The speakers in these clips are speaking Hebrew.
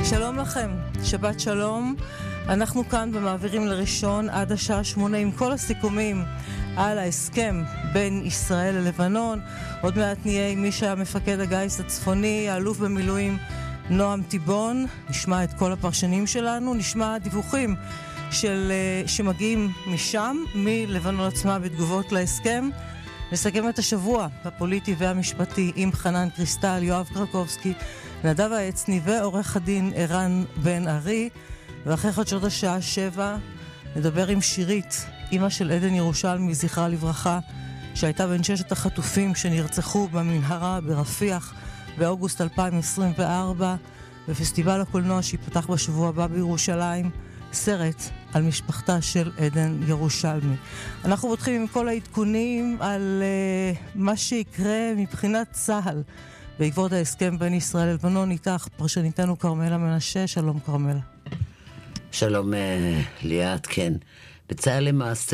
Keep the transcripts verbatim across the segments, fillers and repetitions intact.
שלום לכם, שבת שלום. אנחנו כאן במעבירים לראשון עד השעה שמונה עם כל הסיכומים על ההסכם בין ישראל ללבנון. עוד מעט נהיה עם מי שהיה מפקד הגיס הצפוני, האלוף במילואים נועם טיבון. נשמע את כל הפרשנים שלנו, נשמע דיווחים של, שמגיעים משם, מלבנון עצמה בתגובות להסכם. נסכם את השבוע הפוליטי והמשפטי עם חנן קריסטל, יואב קרקובסקי, נדב העצני ועורך הדין ערן בן ארי. ואחרי חדשות השעה שבע נדבר עם שירית, אמא של עדן ירושלמי, זכרה לברכה, שהייתה בין ששת החטופים שנרצחו במנהרה ברפיח באוגוסט אלפיים עשרים וארבע, בפסטיבל הקולנוע שיפתח בשבוע הבא בירושלים, סרט על משפחתה של עדן ירושלמי. אנחנו פותחים עם כל העדכונים על uh, מה שיקרה מבחינת צה"ל בעקבות ההסכם בין ישראל ללבנון. איתך פרשניתנו כרמלה מנשה. שלום כרמלה. שלום ליאת. כן, בצה"ל למעשה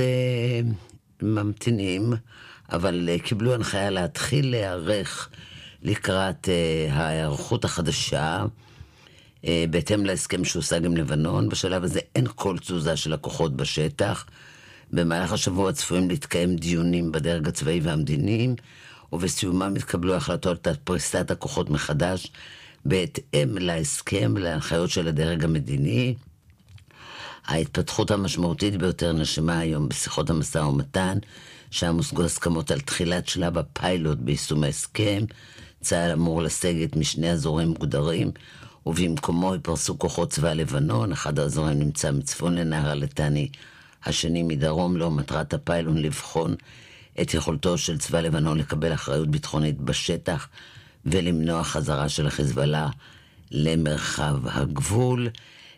ממתינים, אבל קיבלו הנחיה להתחיל להיערך לקראת ההיערכות החדשה בהתאם להסכם שהושג עם לבנון. בשלב הזה אין כל תזוזה של הכוחות בשטח. במהלך השבוע צפויים להתקיים דיונים בדרג הצבאי והמדיני, ובסיומם התקבלו החלטות על פריסת הכוחות מחדש בהתאם להסכם, להנחיות של הדרג המדיני. ההתפתחות המשמעותית ביותר נשמה היום בשיחות המשא ומתן, שם הושגו הסכמות על תחילת שלב הפיילוט ביישום ההסכם. צה"ל אמור לסגת משני אזורים מוגדרים, ובמקומו יפרסו כוחות צבא לבנון. אחד האזורים נמצא מצפון לנהר הליטני, השני מדרום לו. מטרת הפיילוט לבחון את יכולתו של צבא לבנון לקבל אחריות ביטחונית בשטח ולמנוע חזרה של החיזבאללה למרחב הגבול.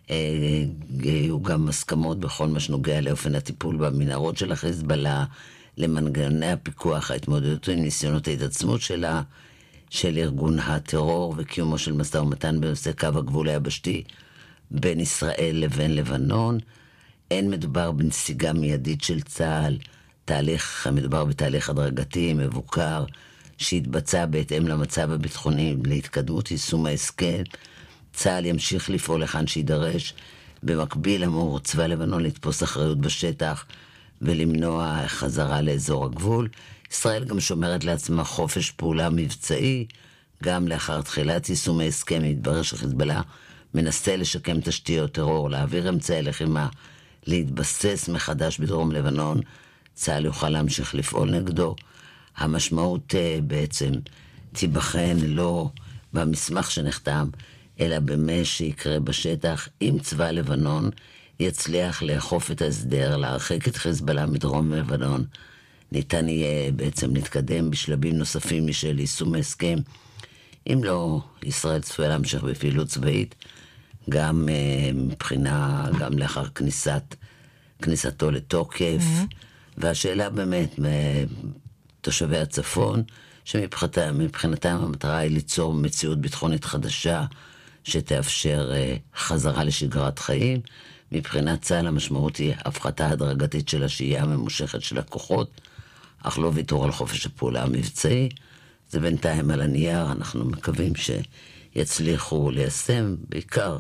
היו גם הסכמות בכל מה שנוגע לאופן הטיפול במנהרות של החיזבאללה, למנגנוני הפיקוח, ההתמודדות עם ניסיונות ההתעצמות שלה, של ארגון הטרור, וקיומו של משא ומתן בנושא קו הגבול היבשתי בין ישראל לבין לבנון. אין מדובר בנסיגה מיידית של צה"ל, תהליך, מדובר בתהליך הדרגתי, מבוקר, שהתבצע בהתאם למצב הביטחוני להתקדמות יישום ההסכם. צה"ל ימשיך לפעול לכאן שידרש. במקביל אמור צבא לבנון לתפוס אחריות בשטח ולמנוע חזרה לאזור הגבול. ישראל גם שומרת לעצמה חופש פעולה מבצעי. גם לאחר תחילת יישום ההסכם יתברר שחיזבאללה מנסה לשקם תשתיות טרור, להעביר אמצעי לחימה, להתבסס מחדש בדרום לבנון. צה"ל יוכל להמשיך לפעול נגדו. המשמעות בעצם תיבחן לא במסמך שנחתם, אלא במה שיקרה בשטח. אם צבא לבנון יצליח לאכוף את ההסדר, להרחיק את חיזבאללה מדרום לבנון, ניתן יהיה בעצם להתקדם בשלבים נוספים משל יישום ההסכם. אם לא, ישראל צפויה להמשיך בפעילות צבאית, גם uh, מבחינה, גם לאחר כניסת, כניסתו לתוקף. Mm-hmm. והשאלה באמת, תושבי הצפון, שמבחינתם המטרה היא ליצור מציאות ביטחונית חדשה, שתאפשר uh, חזרה לשגרת חיים. מבחינת צה"ל המשמעות היא הפחתה הדרגתית של השהייה הממושכת של הכוחות, אך לא ויתור על חופש הפעולה המבצעי. זה בינתיים על הנייר, אנחנו מקווים שיצליחו ליישם, בעיקר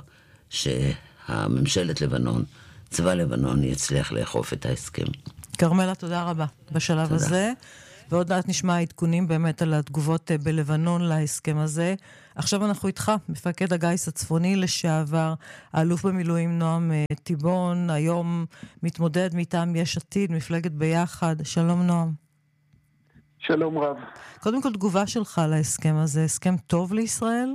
שהממשלת לבנון, צבא לבנון, יצליח לאכוף את ההסכם. כרמלה, תודה רבה בשלב תודה. הזה. ועוד מעט נשמע עדכונים באמת על התגובות בלבנון להסכם הזה. עכשיו אנחנו איתך, מפקד הגיס הצפוני לשעבר, האלוף במילואים נועם טיבון, היום מתמודד מטעם יש עתיד, מפלגת ביחד. שלום נועם. שלום רב. קודם כל תגובה שלך להסכם הזה, הסכם טוב לישראל?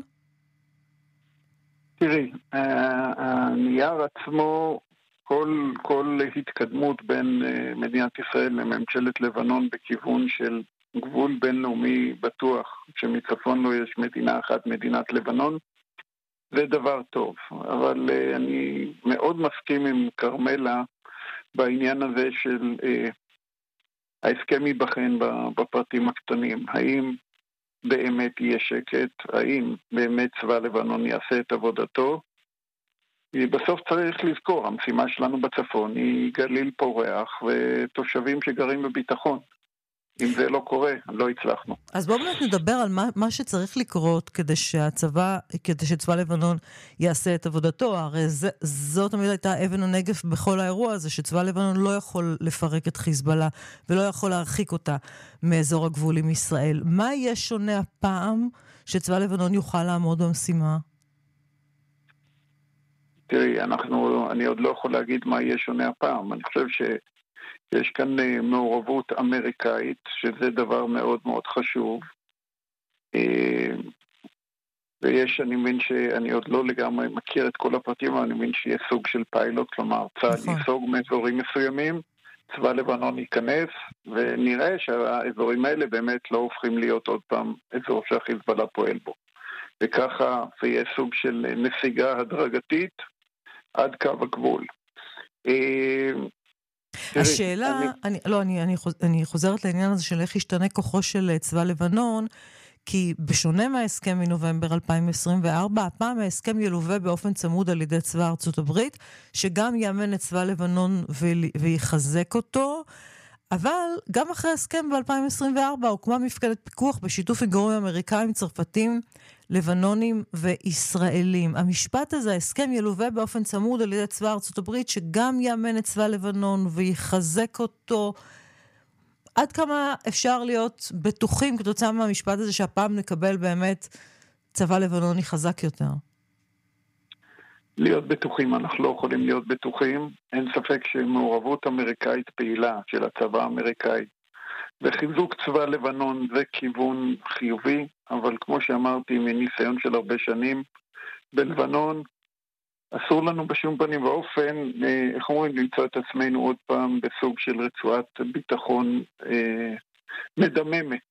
תראי, הנייר עצמו, כל, כל התקדמות בין מדינת ישראל לממשלת לבנון בכיוון של גבול בינלאומי בטוח, שמצפון לו יש מדינה אחת, מדינת לבנון, זה דבר טוב. אבל אני מאוד מסכים עם כרמלה בעניין הזה של ההסכם ייבחן בפרטים הקטנים. האם באמת יהיה שקט? האם באמת צבא לבנון יעשה את עבודתו? בסוף צריך לזכור, המשימה שלנו בצפון היא גליל פורח ותושבים שגרים בביטחון. אם זה לא קורה, לא הצלחנו. אז בואו באמת נדבר על מה, מה שצריך לקרות כדי שהצבא, כדי שצבא לבנון יעשה את עבודתו. הרי זה, זאת תמיד הייתה אבן הנגף בכל האירוע הזה, שצבא לבנון לא יכול לפרק את חיזבאללה, ולא יכול להרחיק אותה מאזור הגבול עם ישראל. מה יהיה שונה הפעם שצבא לבנון יוכל לעמוד במשימה? תראי, אנחנו, אני עוד לא יכול להגיד מה יהיה שונה הפעם. אני חושב ש... יש כאן מעורבות אמריקאית, שזה דבר מאוד מאוד חשוב. ויש, אני מבין שאני עוד לא לגמרי מכיר את כל הפרטים, אבל אני מבין שיהיה סוג של פיילוט, כלומר, צה"ל ייסוג מאזורים מסוימים, צבא לבנון ייכנס, ונראה שהאזורים האלה באמת לא הופכים להיות עוד פעם אזור שהחיזבאללה פועל בו. וככה זה יהיה סוג של נסיגה הדרגתית עד קו הגבול. השאלה, אני, לא, אני, אני, אני חוזרת לעניין הזה של איך ישתנה כוחו של צבא לבנון, כי בשונה מההסכם מנובמבר אלפיים עשרים וארבע, הפעם ההסכם ילווה באופן צמוד על ידי צבא ארצות הברית, שגם יאמן את צבא לבנון ויחזק אותו, אבל גם אחרי ההסכם ב-אלפיים עשרים וארבע הוקמה מפקדת פיקוח בשיתוף עם גורמים אמריקאים, צרפתים, לבנונים וישראלים. המשפט הזה, ההסכם ילווה באופן צמוד על ידי צבא ארצות הברית, שגם יאמן את צבא לבנון ויחזק אותו. עד כמה אפשר להיות בטוחים כתוצאה מהמשפט הזה שהפעם נקבל באמת צבא לבנוני חזק יותר? להיות בטוחים, אנחנו לא יכולים להיות בטוחים. אין ספק שמעורבות אמריקאית פעילה של הצבא האמריקאי וחיזוק צבא לבנון זה כיוון חיובי, אבל כמו שאמרתי, מניסיון של הרבה שנים, בלבנון אסור לנו בשום פנים ואופן, איך אומרים, למצוא את עצמנו עוד פעם בסוג של רצועת ביטחון אה, מדממת.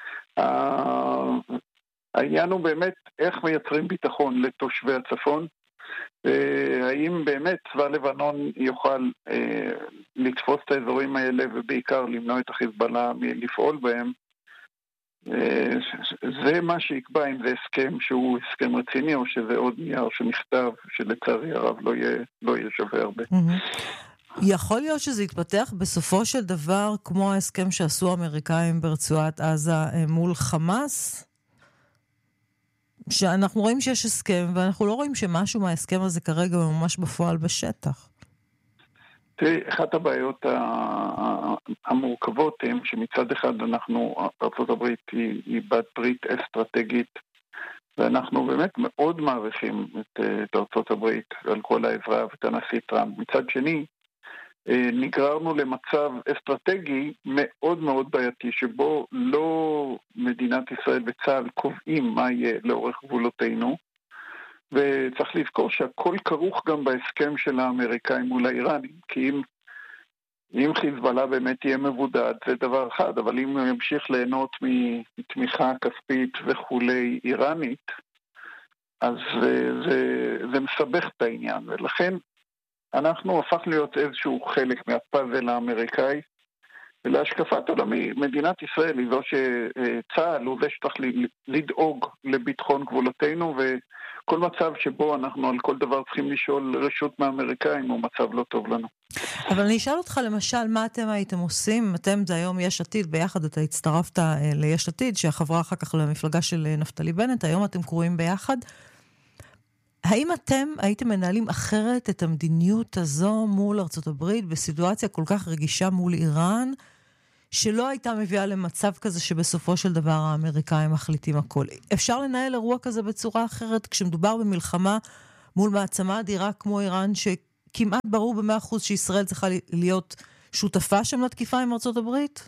העניין הוא באמת איך מייצרים ביטחון לתושבי הצפון, האם באמת צבא לבנון יוכל אה, לתפוס את האזורים האלה ובעיקר למנוע את החיזבאללה מלפעול בהם. אה, זה מה שיקבע אם זה הסכם שהוא הסכם רציני או שזה עוד נייר שנכתב שלצערי הרב לא יהיה, לא יהיה שווה הרבה. יכול להיות שזה יתפתח בסופו של דבר כמו ההסכם שעשו האמריקאים ברצועת עזה מול חמאס? שאנחנו רואים שיש הסכם, ואנחנו לא רואים שמשהו מההסכם הזה כרגע ממש בפועל בשטח. תראי, אחת הבעיות המורכבות הן שמצד אחד אנחנו, ארצות הברית היא, היא בת ברית אסטרטגית, ואנחנו באמת מאוד מעריכים את, את ארצות הברית על כל העזרה ואת הנשיא טראמפ. מצד שני, נגררנו למצב אסטרטגי מאוד מאוד בעייתי, שבו לא מדינת ישראל וצה"ל קובעים מה יהיה לאורך גבולותינו, וצריך לזכור שהכל כרוך גם בהסכם של האמריקאים מול האיראנים, כי אם, אם חיזבאללה באמת יהיה מבודד זה דבר אחד, אבל אם הוא ימשיך ליהנות מתמיכה כספית וכולי איראנית, אז זה, זה, זה מסבך את העניין, ולכן אנחנו הפך להיות איזשהו חלק מהפאזל האמריקאי, ולהשקפת עולמי, מדינת ישראל היא זו שצה"ל הוא זה שצריך לדאוג לביטחון גבולותינו, וכל מצב שבו אנחנו על כל דבר צריכים לשאול רשות מהאמריקאים הוא מצב לא טוב לנו. אבל אני אשאל אותך למשל, מה אתם הייתם עושים? אתם זה היום יש עתיד ביחד, אתה הצטרפת ליש עתיד, שהחברה אחר כך למפלגה של נפתלי בנט, היום אתם קרואים ביחד. האם אתם הייתם מנהלים אחרת את המדיניות הזו מול ארצות הברית בסיטואציה כל כך רגישה מול איראן, שלא הייתה מביאה למצב כזה שבסופו של דבר האמריקאים מחליטים הכל? אפשר לנהל אירוע כזה בצורה אחרת כשמדובר במלחמה מול מעצמה אדירה כמו איראן, שכמעט ברור במאה אחוז שישראל צריכה להיות שותפה שם לתקיפה עם ארצות הברית?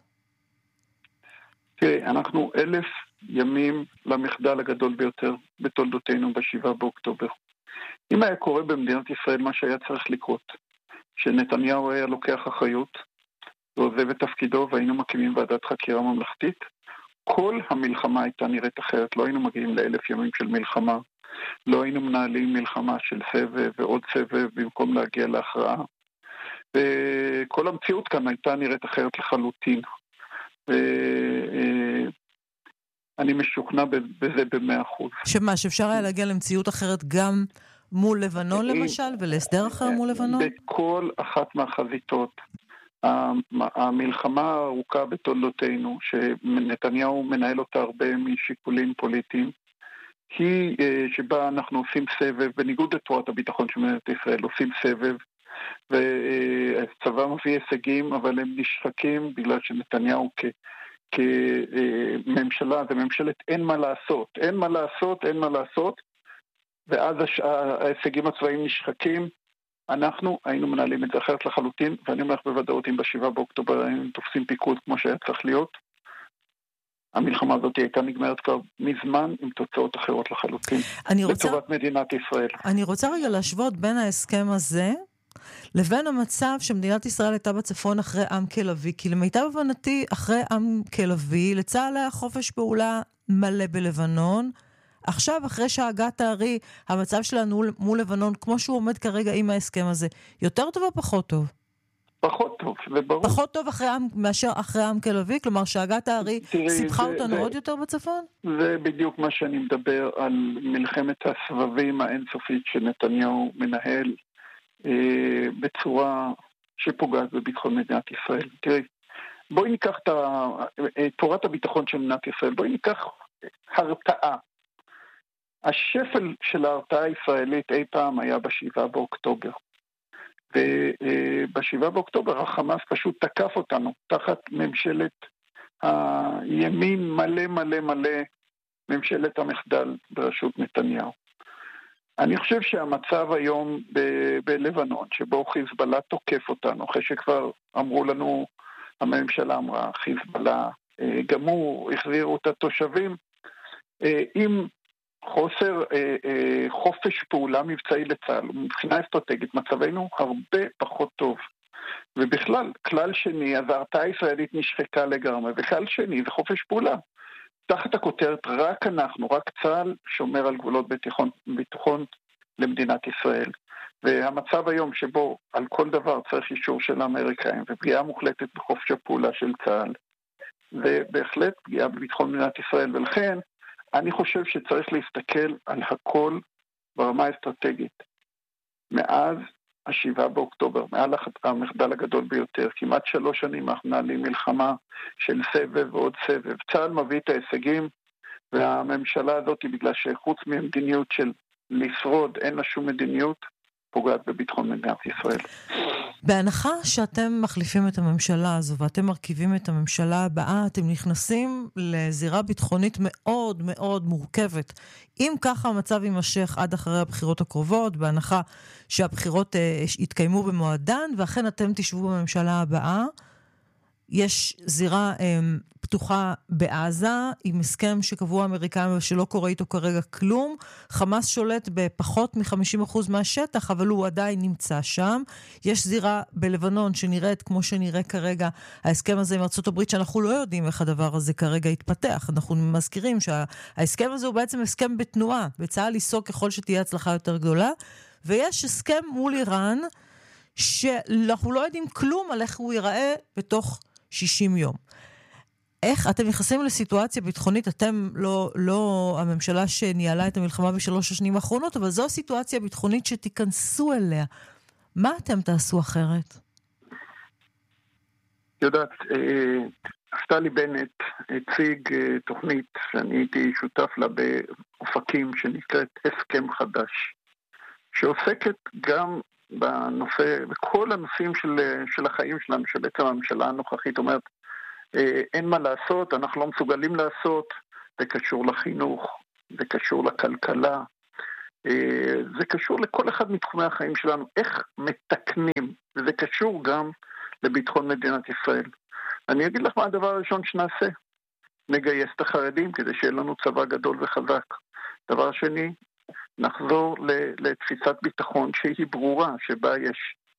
תראה, אנחנו אלף ימים למחדל הגדול ביותר בתולדותינו בשבעה באוקטובר. אם היה קורה במדינת ישראל מה שהיה צריך לקרות, שנתניהו היה לוקח אחריות ועוזב את תפקידו והיינו מקימים ועדת חקירה ממלכתית, כל המלחמה הייתה נראית אחרת. לא היינו מגיעים לאלף ימים של מלחמה, לא היינו מנהלים מלחמה של סבב ועוד סבב במקום להגיע להכרעה, וכל המציאות כאן הייתה נראית אחרת לחלוטין. ו... אני משוכנע בזה במאה אחוז. שמה, שאפשר היה להגיע למציאות אחרת גם מול לבנון למשל, ולהסדר אחר מול לבנון? בכל אחת מהחזיתות המלחמה הארוכה בתולדותינו, שנתניהו מנהל אותה הרבה משיקולים פוליטיים, היא שבה אנחנו עושים סבב, בניגוד לתורת הביטחון של מדינת ישראל, עושים סבב, והצבא מביא הישגים, אבל הם נשחקים בגלל שנתניהו כ... כממשלה, זה ממשלת אין מה לעשות, אין מה לעשות, אין מה לעשות, ואז ההישגים הצבאיים נשחקים. אנחנו היינו מנהלים את זה אחרת לחלוטין, ואני אומר לך בוודאות אם בשבעה באוקטובר היינו תופסים פיקוד כמו שהיה צריך להיות, המלחמה הזאת הייתה נגמרת כבר מזמן עם תוצאות אחרות לחלוטין, רוצה, לטובת מדינת ישראל. אני רוצה רגע להשוות בין ההסכם הזה לבין המצב שמדינת ישראל הייתה בצפון אחרי עם כלבי, כי למיטב הבנתי אחרי עם כלבי, לצה"ל היה חופש פעולה מלא בלבנון, עכשיו אחרי שהגעת הארי, המצב שלנו מול לבנון, כמו שהוא עומד כרגע עם ההסכם הזה, יותר טוב או פחות טוב? פחות טוב, זה ברור. פחות טוב אחרי עם, מאשר אחרי עם כלבי, כלומר שהגעת הארי סיפחה אותנו זה, עוד יותר בצפון? זה בדיוק מה שאני מדבר על מלחמת הסבבים האינסופית שנתניהו מנהל, בצורה שפוגעת בביטחון מדינת ישראל. תראי, בואי ניקח את תורת הביטחון של מדינת ישראל, בואי ניקח הרתעה. השפל של ההרתעה הישראלית אי פעם היה בשבעה באוקטובר. ובשבעה באוקטובר החמאס פשוט תקף אותנו תחת ממשלת הימין מלא מלא מלא, ממשלת המחדל בראשות נתניהו. אני חושב שהמצב היום ב- בלבנון, שבו חיזבאללה תוקף אותנו, אחרי שכבר אמרו לנו, הממשלה אמרה, חיזבאללה, גם הוא החזירו את התושבים, עם חוסר חופש פעולה מבצעי לצה"ל, מבחינה אסטרטגית, מצבנו הרבה פחות טוב. ובכלל, כלל שני, אז ההרתעה הישראלית נשחקה לגמרי, וכלל שני זה חופש פעולה. תחת הכותרת, רק אנחנו, רק צה"ל שומר על גבולות ביטחון, ביטחון למדינת ישראל. והמצב היום שבו על כל דבר צריך אישור של האמריקאים, ופגיעה מוחלטת בחופש הפעולה של צה"ל, ובהחלט פגיעה בביטחון מדינת ישראל. ולכן, אני חושב שצריך להסתכל על הכל ברמה האסטרטגית. מאז השבעה באוקטובר, מעל המחדל הגדול ביותר, כמעט שלוש שנים אנחנו מנהלים מלחמה של סבב ועוד סבב. צה"ל מביא את ההישגים, והממשלה הזאת, בגלל שחוץ ממדיניות של לשרוד, אין לה שום מדיניות, פוגעת בביטחון מדינת ישראל. בהנחה שאתם מחליפים את הממשלה הזו, ואתם מרכיבים את הממשלה הבאה, אתם נכנסים לזירה ביטחונית מאוד מאוד מורכבת. אם ככה המצב יימשך עד אחרי הבחירות הקרובות, בהנחה שהבחירות אה, יתקיימו במועדן, ואכן אתם תשבו בממשלה הבאה, יש זירה אה, פתוחה בעזה, עם הסכם שקבוע האמריקאים ושלא קורה איתו כרגע כלום. חמאס שולט בפחות מ-חמישים אחוז מהשטח, אבל הוא עדיין נמצא שם. יש זירה בלבנון שנראית כמו שנראה כרגע ההסכם הזה עם ארצות הברית, שאנחנו לא יודעים איך הדבר הזה כרגע יתפתח. אנחנו מזכירים שההסכם הזה הוא בעצם הסכם בתנועה, בצה"ל ייסוג ככל שתהיה הצלחה יותר גדולה, ויש הסכם מול איראן, שאנחנו לא יודעים כלום על איך הוא ייראה בתוך שישים יום. איך אתם נכנסים לסיטואציה ביטחונית, אתם לא, לא הממשלה שניהלה את המלחמה בשלוש השנים האחרונות, אבל זו הסיטואציה הביטחונית שתיכנסו אליה. מה אתם תעשו אחרת? יודעת, נפתלי בנט הציג תוכנית שאני הייתי שותף לה באופקים, שנקראת הסכם חדש, שעוסקת גם בנושא, בכל הנושאים של, של החיים שלנו, שבעצם הממשלה הנוכחית אומרת, אין מה לעשות, אנחנו לא מסוגלים לעשות, זה קשור לחינוך, זה קשור לכלכלה, זה קשור לכל אחד מתחומי החיים שלנו, איך מתקנים, וזה קשור גם לביטחון מדינת ישראל. אני אגיד לך מה הדבר הראשון שנעשה, נגייס את החרדים כדי שיהיה לנו צבא גדול וחזק. דבר שני, נחזור לתפיסת ביטחון שהיא ברורה, שבה יש...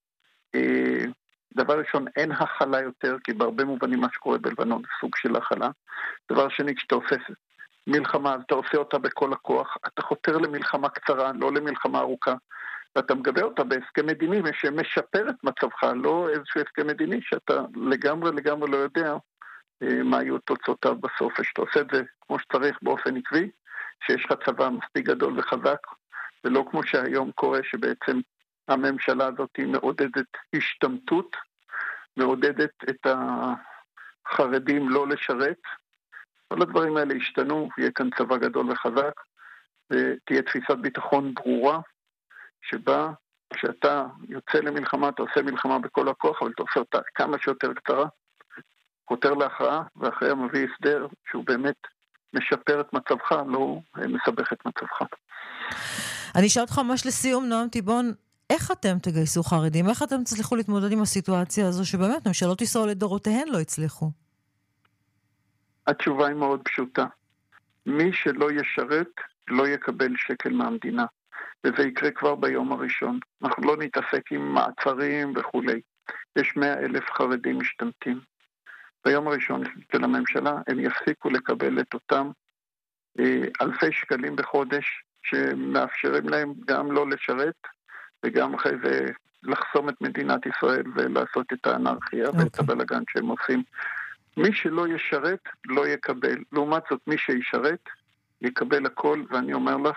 דבר ראשון, אין החלה יותר, כי בהרבה מובנים מה שקורה בלבנון זה סוג של החלה. דבר שני, כשאתה עושה מלחמה, אז אתה עושה אותה בכל הכוח, אתה חותר למלחמה קצרה, לא למלחמה ארוכה, ואתה מגבה אותה בהסכם מדיני, שמשפר את מצבך, לא איזשהו הסכם מדיני, שאתה לגמרי לגמרי לא יודע מה יהיו תוצאותיו בסוף, שאתה עושה את זה כמו שצריך באופן עקבי, שיש לך צבא מספיק גדול וחזק, ולא כמו שהיום קורה שבעצם הממשלה הזאת היא מעודדת השתמטות, מעודדת את החרדים לא לשרת. כל הדברים האלה ישתנו, יהיה כאן צבא גדול וחזק, ותהיה תפיסת ביטחון ברורה, שבה כשאתה יוצא למלחמה, אתה עושה מלחמה בכל הכוח, אבל אתה עושה אותה כמה שיותר קצרה, חותר להכרעה, ואחריה מביא הסדר שהוא באמת משפר את מצבך, לא מסבך את מצבך. אני אשאל אותך ממש לסיום, נועם תיבון, איך אתם תגייסו חרדים? איך אתם תצליחו להתמודד עם הסיטואציה הזו, שבאמת ממשלות ישראל לדורותיהן לא הצליחו? התשובה היא מאוד פשוטה. מי שלא ישרת, לא יקבל שקל מהמדינה. וזה יקרה כבר ביום הראשון. אנחנו לא נתעסק עם מעצרים וכו'. יש מאה אלף חרדים משתמטים. ביום הראשון של הממשלה הם יפסיקו לקבל את אותם אה, אלפי שקלים בחודש, שמאפשרים להם גם לא לשרת, וגם אחרי זה לחסום את מדינת ישראל ולעשות את האנרכיה okay. ואת הבלגן שהם עושים. מי שלא ישרת לא יקבל. לעומת זאת, מי שישרת יקבל הכל, ואני אומר לך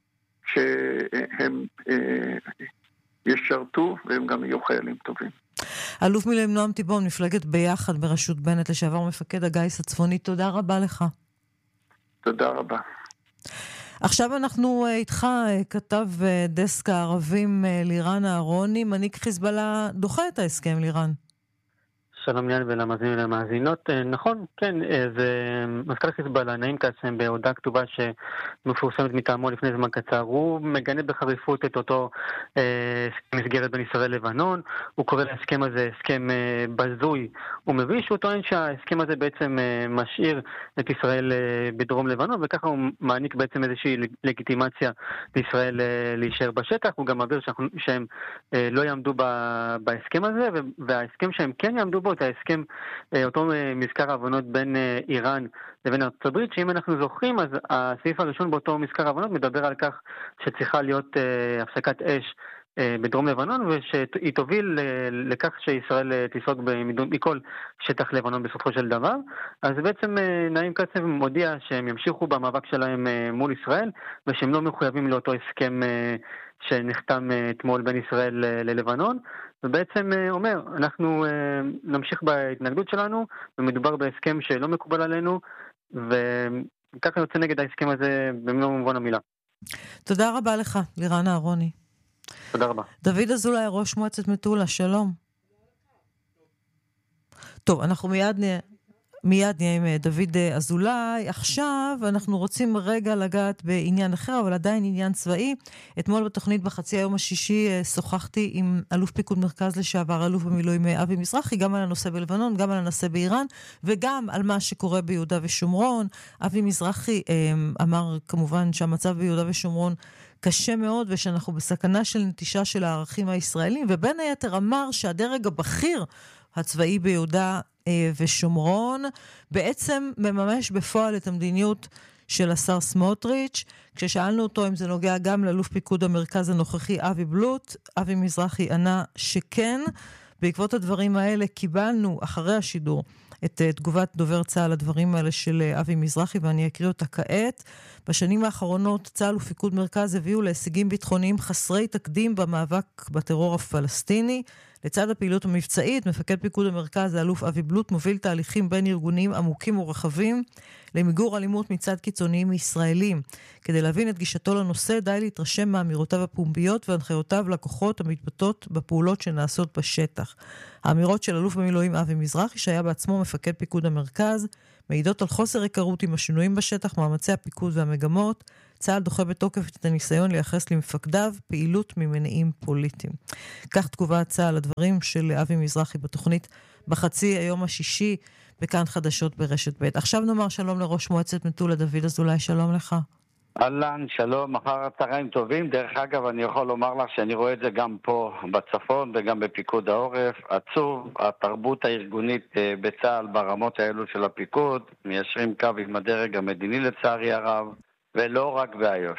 שהם אה, ישרתו והם גם יהיו חיילים טובים. אלוף מילואים נועם תיבון, מפלגת ביחד בראשות בנט, לשעבר מפקד הגיס הצפוני, תודה רבה לך. תודה רבה. עכשיו אנחנו איתך, כתב דסק הערבים לירן אהרוני, מנהיג חיזבאללה דוחה את ההסכם, לירן. שלום ליאן ולמאזינים ולמאזינות. נכון, כן, זה מזכ"ל חיזבאללה, נעים קאסם, בהודעה כתובה שמפורסמת מטעמו לפני זמן קצר. הוא מגנה בחריפות את אותו אה, מסגרת בין ישראל לבנון. הוא קורא להסכם הזה הסכם אה, בזוי. הוא מביש, הוא טוען שההסכם הזה בעצם אה, משאיר את ישראל אה, בדרום לבנון, וככה הוא מעניק בעצם איזושהי לגיטימציה לישראל אה, להישאר בשטח. הוא גם מבהיר שהם אה, לא יעמדו ב, בהסכם הזה, וההסכם שהם כן יעמדו בו, את ההסכם, אותו מזכר ההבנות בין איראן לבין ארצות הברית, שאם אנחנו זוכרים, אז הסעיף הראשון באותו מזכר ההבנות מדבר על כך שצריכה להיות הפסקת אש בדרום לבנון, ושהיא תוביל לכך שישראל תסוג מכל שטח לבנון בסופו של דבר. אז בעצם נעים קאסם מודיע שהם ימשיכו במאבק שלהם מול ישראל, ושהם לא מחויבים לאותו הסכם שנחתם אתמול בין ישראל ללבנון, ובעצם אומר, אנחנו נמשיך בהתנגדות שלנו, ומדובר בהסכם שלא מקובל עלינו, וככה יוצא נגד ההסכם הזה במלוא מובן המילה. תודה רבה לך, לירן אהרוני. תודה רבה. דוד אזולאי, ראש מועצת מטולה, שלום. טוב, אנחנו מיד נהיה... מיד נהיה עם דוד אזולאי. עכשיו אנחנו רוצים רגע לגעת בעניין אחר, אבל עדיין עניין צבאי. אתמול בתוכנית בחצי היום השישי שוחחתי עם אלוף פיקוד מרכז לשעבר, אלוף במילואים אבי מזרחי, גם על הנושא בלבנון, גם על הנושא באיראן, וגם על מה שקורה ביהודה ושומרון. אבי מזרחי אמר כמובן שהמצב ביהודה ושומרון קשה מאוד, ושאנחנו בסכנה של נטישה של הערכים הישראלים, ובין היתר אמר שהדרג הבכיר הצבאי ביהודה ושומרון בעצם מממש בפועל את המדיניות של השר סמוטריץ'. כששאלנו אותו אם זה נוגע גם לאלוף פיקוד המרכז הנוכחי אבי בלוט, אבי מזרחי ענה שכן. בעקבות הדברים האלה קיבלנו אחרי השידור את תגובת דובר צה"ל לדברים האלה של אבי מזרחי, ואני אקריא אותה כעת. בשנים האחרונות צה"ל ופיקוד מרכז הביאו להישגים ביטחוניים חסרי תקדים במאבק בטרור הפלסטיני. לצד הפעילות המבצעית, מפקד פיקוד המרכז, האלוף אבי בלוט, מוביל תהליכים בין ארגוניים עמוקים ורחבים למיגור אלימות מצד קיצוניים ישראלים. כדי להבין את גישתו לנושא, די להתרשם מאמירותיו הפומביות והנחיותיו לכוחות המתבטאות בפעולות שנעשות בשטח. האמירות של אלוף במילואים אבי מזרחי, שהיה בעצמו מפקד פיקוד המרכז, מעידות על חוסר היכרות עם השינויים בשטח, מאמצי הפיקוד והמגמות. צה"ל דוחה בתוקף את הניסיון לייחס למפקדיו פעילות ממניעים פוליטיים. כך תגובת צה"ל לדברים של אבי מזרחי בתוכנית בחצי היום השישי בכאן חדשות ברשת ב'. עכשיו נאמר שלום לראש מועצת מטולה, דוד אזולאי, שלום לך. אהלן, שלום, אחר הצהריים טובים. דרך אגב, אני יכול לומר לך שאני רואה את זה גם פה בצפון וגם בפיקוד העורף. עצוב, התרבות הארגונית בצה"ל ברמות האלו של הפיקוד, מיישרים קו עם הדרג המדיני לצערי הרב, ולא רק באיו"ש.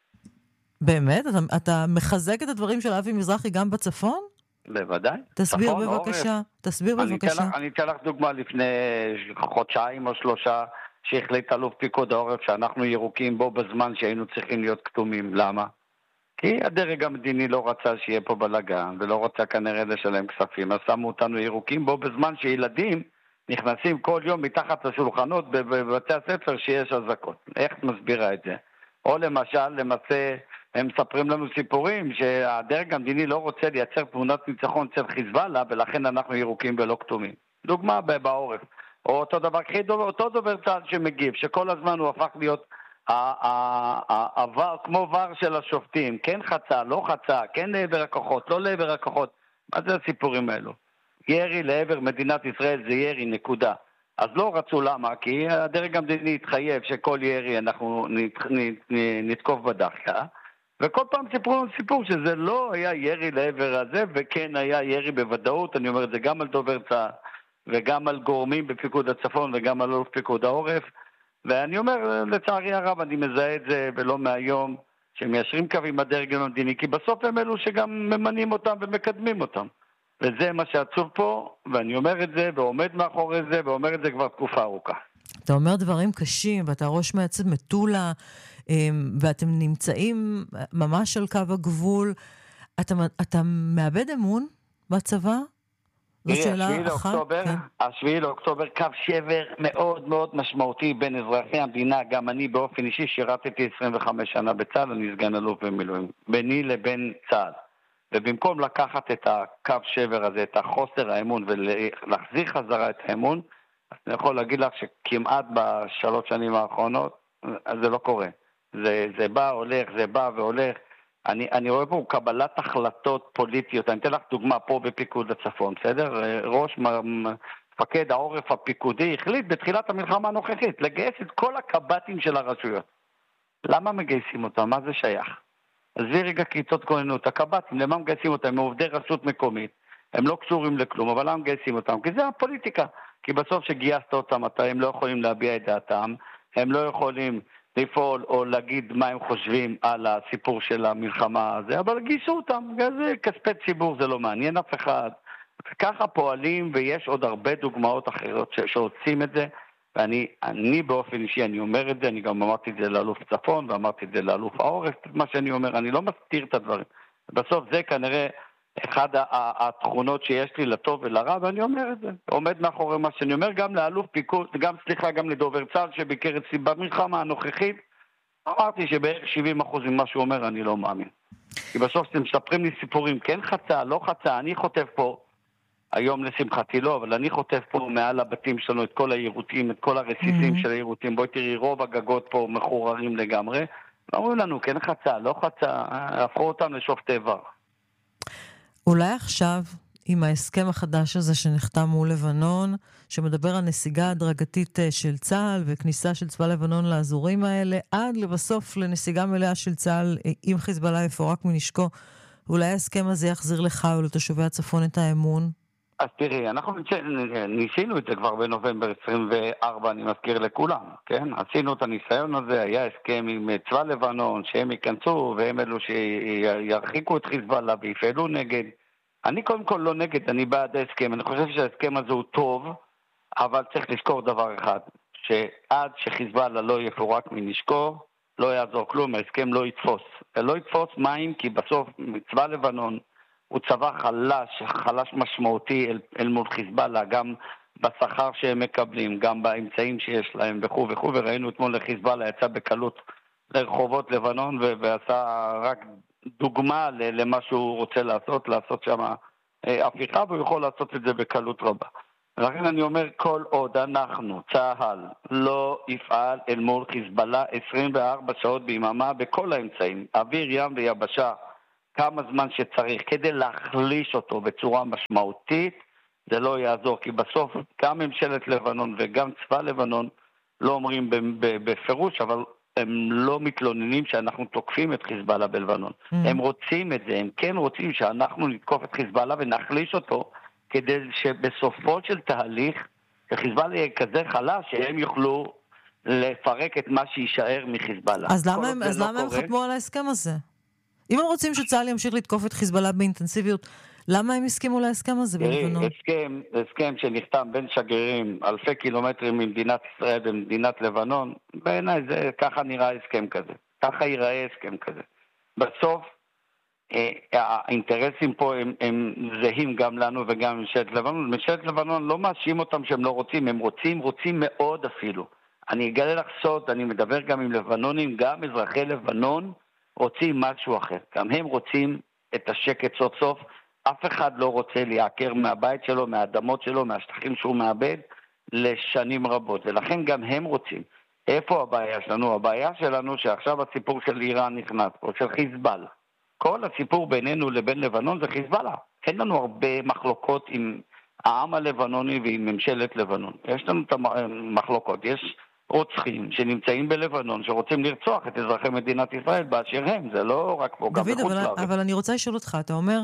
באמת? אתה, אתה מחזק את הדברים של אבי מזרחי גם בצפון? בוודאי. תסביר צפון, בבקשה. עורף. תסביר אני בבקשה. אתן לך, אני אתן לך דוגמה לפני חודשיים או שלושה, שהחליט אלוף פיקוד העורף שאנחנו ירוקים בו בזמן שהיינו צריכים להיות כתומים. למה? כי הדרג המדיני לא רצה שיהיה פה בלגן, ולא רצה כנראה לשלם כספים, אז שמו אותנו ירוקים בו בזמן שילדים נכנסים כל יום מתחת לשולחנות בבתי הספר שיש אזעקות. איך את מסבירה את זה? או למשל, למעשה, הם מספרים לנו סיפורים שהדרג המדיני לא רוצה לייצר תמונת ניצחון אצל חיזבאללה, ולכן אנחנו ירוקים ולא כתומים. דוגמה בעורף. או אותו דבר, אותו דובר צה"ל שמגיב, שכל הזמן הוא הפך להיות כמו ור של השופטים, כן חצה, לא חצה, כן לעבר הכוחות, לא לעבר הכוחות. מה זה הסיפורים האלו? ירי לעבר מדינת ישראל זה ירי, נקודה. אז לא רצו, למה? כי הדרג המדיני התחייב שכל ירי אנחנו נתקוף בדחקה, וכל פעם סיפרו לנו סיפור שזה לא היה ירי לעבר הזה, וכן היה ירי בוודאות. אני אומר את זה גם על דובר צה"ל, וגם על גורמים בפיקוד הצפון, וגם על אלוף פיקוד העורף. ואני אומר, לצערי הרב, אני מזהה את זה ולא מהיום, שמיישרים קו עם הדרג המדיני, כי בסוף הם אלו שגם ממנים אותם ומקדמים אותם. וזה מה שעצוב פה, ואני אומר את זה, ועומד מאחורי זה, ואומר את זה כבר תקופה ארוכה. אתה אומר דברים קשים, ואתה ראש מייצד מטולה, ואתם נמצאים ממש על קו הגבול. אתה, אתה מאבד אמון בצבא? השביעי לאוקטובר, השביעי לאוקטובר, קו שבר מאוד מאוד משמעותי בין אזרחי המדינה. גם אני באופן אישי שירתתי עשרים וחמש שנה בצה"ל, אני סגן אלוף במילואים, ביני לבין צה"ל. ובמקום לקחת את הקו שבר הזה, את החוסר האמון, ולהחזיר חזרה את האמון, אז אני יכול להגיד לך שכמעט בשלוש שנים האחרונות, זה לא קורה. זה, זה בא, הולך, זה בא והולך. אני, אני רואה פה קבלת החלטות פוליטיות. אני אתן לך דוגמה פה בפיקוד הצפון, בסדר? ראש מפקד העורף הפיקודי החליט בתחילת המלחמה הנוכחית לגייס את כל הקבטים של הרשויות. למה מגייסים אותם? מה זה שייך? עזבי רגע קריצות כוננות, הקבטים, למה מגייסים אותם? הם עובדי רשות מקומית, הם לא קשורים לכלום, אבל למה מגייסים אותם? כי זה הפוליטיקה, כי בסוף שגייסת אותם, הם לא יכולים להביע את דעתם, הם לא יכולים לפעול או להגיד מה הם חושבים על הסיפור של המלחמה הזה, אבל גייסו אותם, זה כספי ציבור, זה לא מעניין אף אחד, וככה פועלים, ויש עוד הרבה דוגמאות אחרות שעושים את זה, ואני אני באופן אישי, אני אומר את זה, אני גם אמרתי את זה לאלוף צפון, ואמרתי את זה לאלוף העורף, מה שאני אומר, אני לא מסתיר את הדברים. בסוף זה כנראה אחד התכונות שיש לי לטוב ולרע, ואני אומר את זה. עומד מאחורי מה שאני אומר, גם לאלוף פיקוד, גם סליחה, גם לדובר צה"ל שביקר אצלי במלחמה הנוכחית, אמרתי שבערך שבעים אחוז ממה שהוא אומר, אני לא מאמין. כי בסוף אתם מספרים לי סיפורים, כן חצה, לא חצה, אני חוטף פה, היום לשמחתי לא, אבל אני חוטף פה מעל הבתים שלנו את כל העירותים, את כל הרסיסים mm-hmm. של העירותים. בואי תראי, רוב הגגות פה מחוררים לגמרי. אמרו לנו, כן חצה, לא חצה, הפכו אותם לשופטי עבר. אולי עכשיו, עם ההסכם החדש הזה שנחתם מול לבנון, שמדבר על נסיגה הדרגתית של צה"ל וכניסה של צבא לבנון לאזורים האלה, עד לבסוף לנסיגה מלאה של צה"ל עם חיזבאללה יפורק מנשקו, אולי ההסכם הזה יחזיר לך או לתושבי הצפון את האמון? אז תראי, אנחנו ניסינו את זה כבר בנובמבר עשרים וארבע, אני מזכיר לכולם, כן? עשינו את הניסיון הזה, היה הסכם עם צבא לבנון, שהם ייכנסו, והם אלו שירחיקו את חיזבאללה ויפעלו נגד. אני קודם כל לא נגד, אני בעד ההסכם. אני חושב שההסכם הזה הוא טוב, אבל צריך לזכור דבר אחד, שעד שחיזבאללה לא יפורק מנשקו, לא יעזור כלום, ההסכם לא יתפוס. לא יתפוס מים, כי בסוף צבא לבנון הוא צבא חלש, חלש משמעותי אל, אל מול חיזבאללה, גם בשכר שהם מקבלים, גם באמצעים שיש להם וכו' וכו', וראינו אתמול לחיזבאללה יצא בקלות לרחובות לבנון, ו- ועשה רק דוגמה ל- למה שהוא רוצה לעשות, לעשות שם אה, הפיכה, והוא יכול לעשות את זה בקלות רבה. ולכן אני אומר, כל עוד אנחנו, צה"ל, לא יפעל אל מול חיזבאללה עשרים וארבע שעות ביממה בכל האמצעים, אוויר, ים ויבשה, כמה זמן שצריך, כדי להחליש אותו בצורה משמעותית, זה לא יעזור, כי בסוף גם ממשלת לבנון וגם צבא לבנון לא אומרים בפירוש, אבל הם לא מתלוננים שאנחנו תוקפים את חיזבאללה בלבנון. Mm. הם רוצים את זה, הם כן רוצים שאנחנו נתקוף את חיזבאללה ונחליש אותו, כדי שבסופו של תהליך, חיזבאללה יהיה כזה חלש, שהם יוכלו לפרק את מה שישאר מחיזבאללה. אז למה הם, אז לא למה הם חתמו על ההסכם הזה? אם הם רוצים שצה"ל ימשיך לתקוף את חיזבאללה באינטנסיביות, למה הם הסכימו להסכם הזה בלבנון? הסכם, הסכם שנחתם בין שגרירים אלפי קילומטרים ממדינת ישראל ומדינת לבנון, בעיניי זה ככה נראה הסכם כזה. ככה ייראה הסכם כזה. בסוף האינטרסים פה הם, הם זהים גם לנו וגם ממשלת לבנון. ממשלת לבנון לא מאשים אותם שהם לא רוצים, הם רוצים, רוצים מאוד אפילו. אני אגלה לך סוד, אני מדבר גם עם לבנונים, גם אזרחי לבנון רוצים משהו אחר. גם הם רוצים את השקט סוף סוף. אף אחד לא רוצה להיעקר מהבית שלו, מהאדמות שלו, מהשטחים שהוא מאבד לשנים רבות. ולכן גם הם רוצים. איפה הבעיה שלנו? הבעיה שלנו שעכשיו הסיפור של איראן נכנס פה, של חיזבאללה. כל הסיפור בינינו לבין לבנון זה חיזבאללה. אין לנו הרבה מחלוקות עם העם הלבנוני ועם ממשלת לבנון. יש לנו את המחלוקות. יש רוצחים שנמצאים בלבנון שרוצים לרצוח את אזרחי מדינת ישראל באשר הם. זה לא רק פה, גם דוד, בחוץ אבל, לארץ. אבל אני רוצה לשאול אותך, אתה אומר,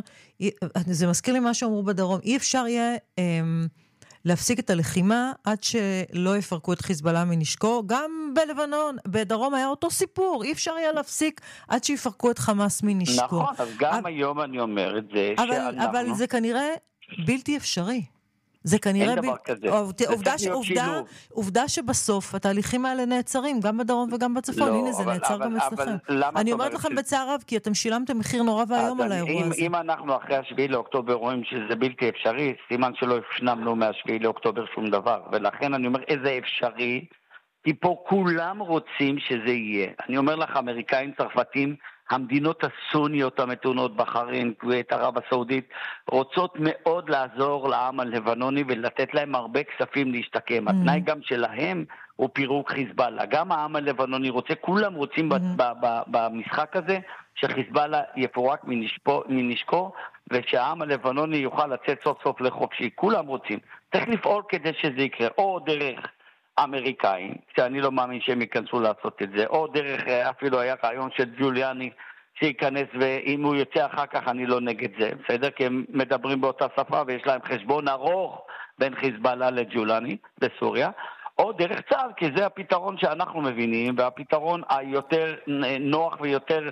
זה מזכיר לי מה שאמרו בדרום, אי אפשר יהיה אמ, להפסיק את הלחימה עד שלא יפרקו את חיזבאללה מנשקו. גם בלבנון, בדרום היה אותו סיפור, אי אפשר יהיה להפסיק עד שיפרקו את חמאס מנשקו. נכון, אז גם אבל, היום אני אומר את זה אבל, שאנחנו... אבל זה כנראה בלתי אפשרי. זה כנראה... אין דבר כזה. עובדה, עובדה, זה עובדה, עובדה שבסוף התהליכים האלה נעצרים, גם בדרום וגם בצפון. לא, הנה, זה אבל, נעצר אבל, גם אצלכם. אני אומרת לכם ש... בצער רב, כי אתם שילמתם מחיר נורא והיום על האירוע אם, הזה. אם אנחנו אחרי השביעי לאוקטובר רואים שזה בלתי אפשרי, סימן שלא הפנמנו מהשביעי לאוקטובר שום דבר. ולכן אני אומר, איזה אפשרי? כי פה כולם רוצים שזה יהיה. אני אומר לך, אמריקאים, צרפתים, המדינות הסוניות המתונות, בחריין, כווית, ערב הסעודית, רוצות מאוד לעזור לעם הלבנוני ולתת להם הרבה כספים להשתקם. Mm-hmm. התנאי גם שלהם הוא פירוק חיזבאללה. גם העם הלבנוני רוצה, כולם רוצים mm-hmm. ב- ב- ב- במשחק הזה שחיזבאללה יפורק מנשפו, מנשקו, ושהעם הלבנוני יוכל לצאת סוף סוף לחופשי. כולם רוצים. צריך לפעול כדי שזה יקרה, או דרך אמריקאים, שאני לא מאמין שהם ייכנסו לעשות את זה, או דרך, אפילו היה רעיון של ג'וליאני שייכנס, ואם הוא יוצא אחר כך אני לא נגד זה, בסדר? כי הם מדברים באותה שפה ויש להם חשבון ארוך בין חיזבאללה לג'וליאני בסוריה, או דרך צה"ל, כי זה הפתרון שאנחנו מבינים, והפתרון היותר נוח ויותר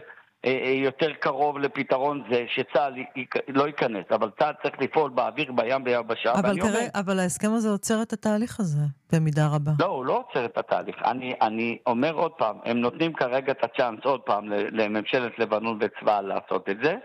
יותר קרוב לפתרון זה שצה"ל לא ייכנס, אבל צה"ל צריך לפעול באוויר, בים, ביבשה. אבל, כרי, אומר, אבל ההסכם הזה עוצר את התהליך הזה, במידה רבה. לא, הוא לא עוצר את התהליך. אני, אני אומר עוד פעם, הם נותנים כרגע את הצ'אנס עוד פעם לממשלת לבנון וצבא לעשות את זה,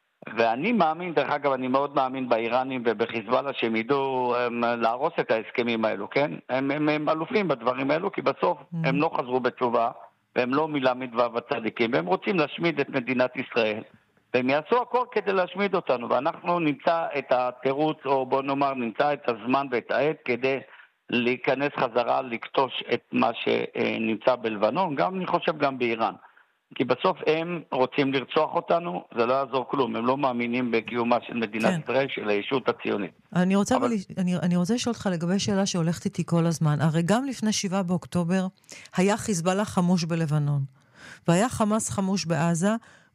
ואני מאמין, דרך אגב, אני מאוד מאמין באיראנים ובחיזבאללה שהם ידעו הם, להרוס את ההסכמים האלו, כן? הם, הם, הם אלופים בדברים האלו, כי בסוף mm. הם לא חזרו בתשובה, והם לא מלמד והצדיקים, והם רוצים להשמיד את מדינת ישראל, והם יעשו הכל כדי להשמיד אותנו, ואנחנו נמצא את התירוץ, או בוא נאמר, נמצא את הזמן ואת העת, כדי להיכנס חזרה, לקטוש את מה שנמצא בלבנון, גם אני חושב גם באיראן. כי בסוף הם רוצים לרצוח אותנו, זה לא יעזור כלום, הם לא מאמינים בקיומה של מדינת כן. ישראל, של הישות הציונית. אני רוצה, אבל... אני, אני רוצה לשאול אותך לגבי שאלה שהולכת איתי כל הזמן. הרי גם לפני שבעה באוקטובר היה חיזבאללה חמוש בלבנון, והיה חמאס חמוש בעזה,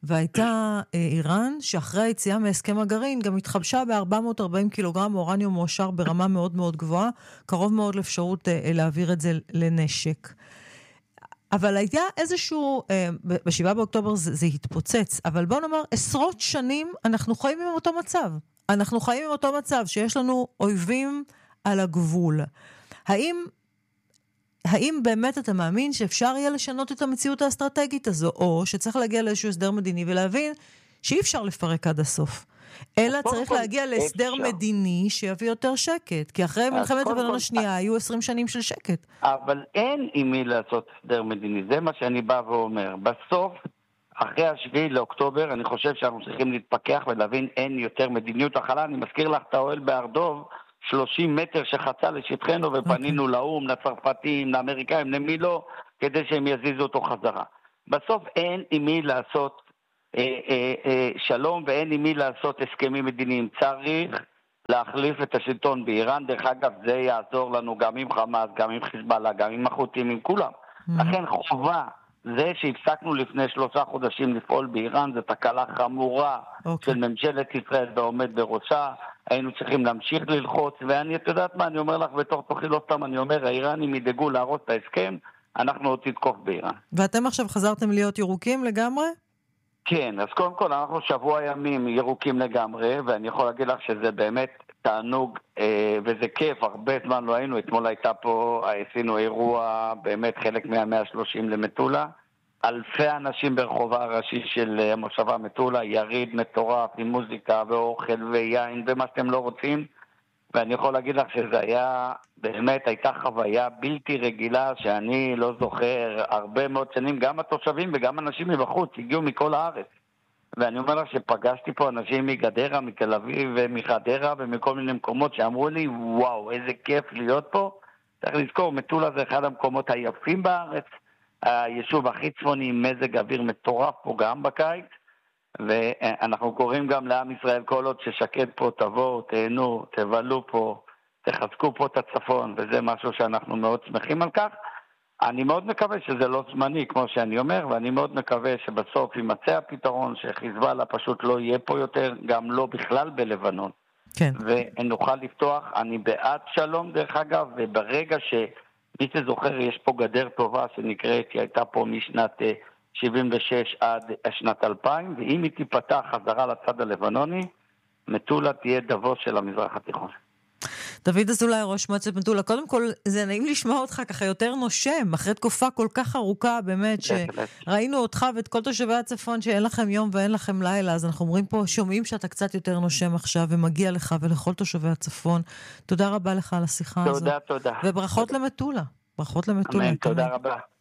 והייתה איראן שאחרי היציאה מהסכם הגרעין גם התחבשה ב-ארבע מאות וארבעים קילוגרם אורניום מועשר ברמה מאוד מאוד גבוהה, קרוב מאוד לאפשרות להעביר את זה לנשק. אבל היה איזשהו, בשבעה באוקטובר זה, זה התפוצץ, אבל בוא נאמר, עשרות שנים אנחנו חיים עם אותו מצב. אנחנו חיים עם אותו מצב שיש לנו אויבים על הגבול. האם, האם באמת אתה מאמין שאפשר יהיה לשנות את המציאות האסטרטגית הזו, או שצריך להגיע לאיזשהו הסדר מדיני ולהבין שאי אפשר לפרק עד הסוף? אלא צריך להגיע להסדר מדיני שיביא יותר שקט, כי אחרי מלחמת לבנון השנייה היו עשרים שנים של שקט. אבל אין עם מי לעשות הסדר מדיני, זה מה שאני בא ואומר. בסוף, אחרי השביעי לאוקטובר, אני חושב שאנחנו צריכים להתפכח ולהבין אין יותר מדיניות החלה. אני מזכיר לך את האוהל בארדוב, שלושים מטר שחצה לשטחנו, ופנינו לאום, לצרפתים, לאמריקאים, למי לא, כדי שהם יזיזו אותו חזרה. בסוף אין עם מי לעשות אה, אה, אה, שלום, ואין עם מי לעשות הסכמים מדיניים. צריך להחליף את השלטון באיראן. דרך אגב, זה יעזור לנו גם עם חמאס, גם עם חיזבאללה, גם עם החות'ים, עם כולם. Mm-hmm. לכן חובה, זה שהפסקנו לפני שלושה חודשים לפעול באיראן, זה תקלה חמורה okay. של ממשלת ישראל ועומד בראשה. היינו צריכים להמשיך ללחוץ, ואני, את יודעת מה, אני אומר לך בתוך תוכי, לא סתם, אני אומר, האיראנים ידאגו להרוס את ההסכם, אנחנו עוד תתקוף באיראן. ואתם עכשיו חזרתם להיות ירוקים לגמרי? כן, אז קודם כל אנחנו שבוע ימים ירוקים לגמרי, ואני יכול להגיד לך שזה באמת תענוג, אה, וזה כיף, הרבה זמן לא היינו, אתמול הייתה פה, עשינו אירוע, באמת חלק מה-מאה ושלושים למטולה, אלפי אנשים ברחובה הראשי של המושבה מטולה, יריד מטורף עם מוזיקה ואוכל ויין ומה שאתם לא רוצים, ואני יכול להגיד לך שזה היה, באמת הייתה חוויה בלתי רגילה שאני לא זוכר הרבה מאוד שנים, גם התושבים וגם אנשים מבחוץ הגיעו מכל הארץ. ואני אומר לך שפגשתי פה אנשים מגדרה, מתל אביב ומחדרה ומכל מיני מקומות שאמרו לי, וואו, איזה כיף להיות פה. צריך לזכור, מטולה זה אחד המקומות היפים בארץ, היישוב הכי צפוני עם מזג אוויר מטורף פה גם בקיץ, ואנחנו קוראים גם לעם ישראל כל עוד ששקט פה, תבואו, תהנו, תבלו פה, תחזקו פה את הצפון, וזה משהו שאנחנו מאוד שמחים על כך. אני מאוד מקווה שזה לא זמני, כמו שאני אומר, ואני מאוד מקווה שבסוף יימצא הפתרון, שחיזבאללה פשוט לא יהיה פה יותר, גם לא בכלל בלבנון. כן. ונוכל לפתוח, אני בעד שלום דרך אגב, וברגע שמי שזוכר, יש פה גדר טובה שנקראת, היא הייתה פה משנת שבעים ושש עד שנת אלפיים, ואם היא תיפתח חזרה לצד הלבנוני, מטולה תהיה דבוס של המזרח התיכון. דוד אזולאי, ראש מועצת מטולה, קודם כל זה נעים לשמוע אותך ככה יותר נושם, אחרי תקופה כל כך ארוכה באמת, שראינו אותך ואת כל תושבי הצפון שאין לכם יום ואין לכם לילה, אז אנחנו אומרים פה, שומעים שאתה קצת יותר נושם עכשיו, ומגיע לך ולכל תושבי הצפון. תודה רבה לך על השיחה הזאת. תודה, תודה. וברכות למטולה. ברכות למטולה. אמן, תודה רבה.